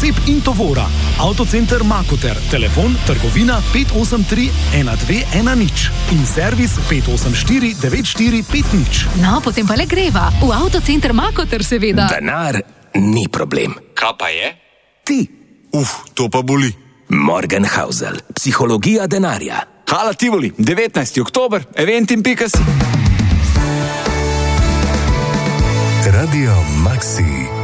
oseb in tovora. Avtocenter Makoter, telefon trgovina 583 1210 in servis 584 9450. No, potem pa le greva. V Avtocenter Makoter seveda. Denar ni problem. Kaj pa je? Ti. To pa boli. Morgenhausel, psihologija denarja. Hala Tivoli, 19. oktober, eventim.si. Radio Maxi.